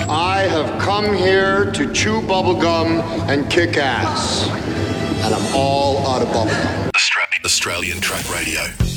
I have come here to chew bubblegum and kick ass. And I'm all out of bubblegum. Australian Truck Radio.